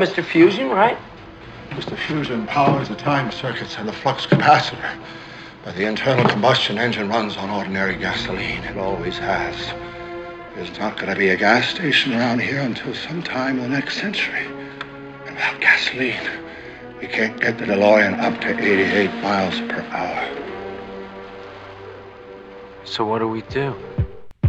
Mr. Fusion, right? Mr. Fusion powers the time circuits and the flux capacitor. But the internal combustion engine runs on ordinary gasoline. It always has. There's not going to be a gas station around here until sometime in the next century. And without gasoline, we can't get the DeLorean up to 88 miles per hour. So what do we do?